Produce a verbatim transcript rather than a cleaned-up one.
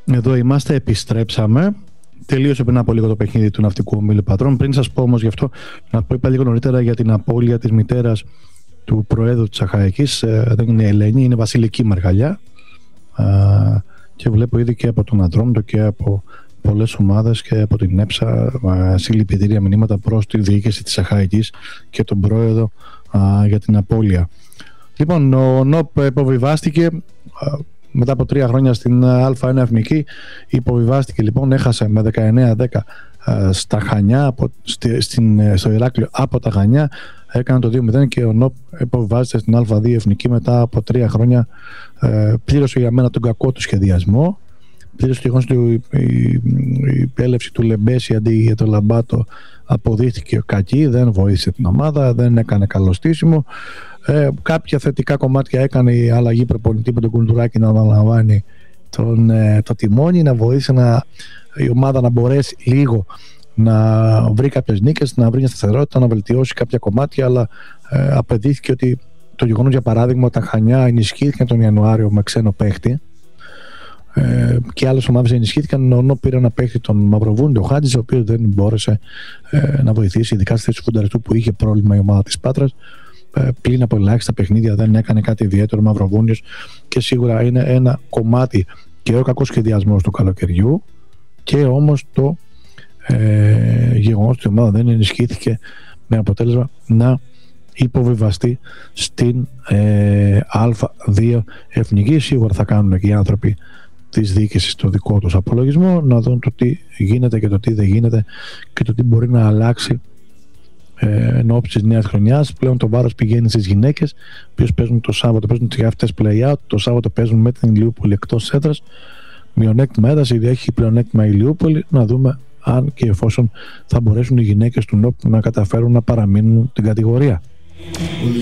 Εδώ είμαστε, επιστρέψαμε. Τελείωσε πριν από λίγο το παιχνίδι του Ναυτικού Ομίλου Πατρών. Πριν σας πω όμως γι' αυτό, να πω είπα λίγο νωρίτερα για την απώλεια της μητέρας του Προέδρου της Αχαϊκής. Ε, δεν είναι Ελένη, είναι Βασιλική Μαργαλιά. Ε, και βλέπω ήδη και από τον Ατρόμητο και από πολλές ομάδες και από την ΕΠΣΑ ε, συλληπιτήρια μηνύματα προς τη διοίκηση της Αχαϊκής και τον Πρόεδρο ε, για την απώλεια. Λοιπόν, ο ΝΟΠ υποβιβάστηκε ε, μετά από τρία χρόνια στην Α1 Εθνική. Υποβιβάστηκε λοιπόν, έχασε με δεκαεννέα δέκα ε, στα Χανιά, από, στη, στην, στο Ηράκλειο από τα Χανιά. Έκανε το δύο μηδέν και ο ΝΟΠ υποβιβάζεται στην Α2 Εθνική μετά από τρία χρόνια. Ε, πλήρωσε για μένα τον κακό του σχεδιασμό. Πλήρωσε το γεγονός ότι η επέλευση του Λεμπέση αντί για το Λαμπάτο αποδείχθηκε κακή, δεν βοήθησε την ομάδα, δεν έκανε καλό στήσιμο. Ε, κάποια θετικά κομμάτια έκανε η αλλαγή προπονητή με τον Κουλτουράκη να αναλαμβάνει τον, ε, το τιμόνι, να βοήθησε να, η ομάδα να μπορέσει λίγο να βρει κάποιες νίκες, να βρει μια σταθερότητα, να βελτιώσει κάποια κομμάτια, αλλά ε, απαιτήθηκε ότι το γεγονός, για παράδειγμα, τα Χανιά ενισχύθηκαν τον Ιανουάριο με ξένο παίχτη ε, και άλλες ομάδες ενισχύθηκαν, ενώ πήρε ένα παίχτη τον Μαυροβούνιο, ο Χάτζης, ο οποίος δεν μπόρεσε ε, να βοηθήσει, ειδικά στη θέση του φουνταριστού που είχε πρόβλημα η ομάδα της Πάτρας. Πλην από ελάχιστα παιχνίδια δεν έκανε κάτι ιδιαίτερο Μαυροβούνιος και σίγουρα είναι ένα κομμάτι και ο κακός σχεδιασμός του καλοκαιριού και όμως το ε, γεγονός ότι η ομάδα δεν ενισχύθηκε, με αποτέλεσμα να υποβιβαστεί στην ε, Α2 Εθνική. Σίγουρα θα κάνουν και οι άνθρωποι της διοίκησης το δικό τους απολογισμό, να δουν το τι γίνεται και το τι δεν γίνεται και το τι μπορεί να αλλάξει εν ώψη της νέας χρονιάς. Πλέον το βάρος πηγαίνει στις γυναίκες, οι παίζουν το Σάββατο, παίζουν τις αυτές play-out. Το Σάββατο παίζουν με την Ηλιούπολη εκτός έδρας. Μειονέκτημα έδρας, ήδη έχει πλεονέκτημα η Ηλιούπολη. Να δούμε αν και εφόσον θα μπορέσουν οι γυναίκες του ΝΟΠ να καταφέρουν να παραμείνουν την κατηγορία.